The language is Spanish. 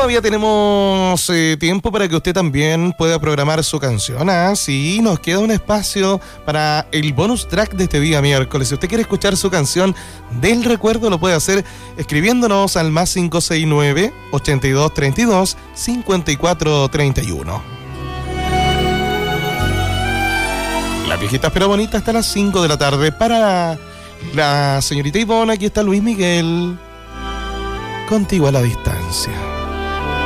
todavía tenemos tiempo para que usted también pueda programar su canción. Sí, nos queda un espacio para el bonus track de este día miércoles. Si usted quiere escuchar su canción del recuerdo, lo puede hacer escribiéndonos al más 569-8232-5431. Las viejitas pero bonitas hasta las 5 de la tarde. Para la señorita Ivonne, aquí está Luis Miguel. Contigo a la distancia.